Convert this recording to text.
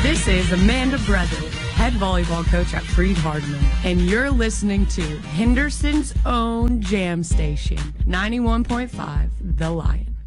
This is Amanda Brethren, head volleyball coach at Freed Hardman, and you're listening to Henderson's own jam station, 91.5 The Lion.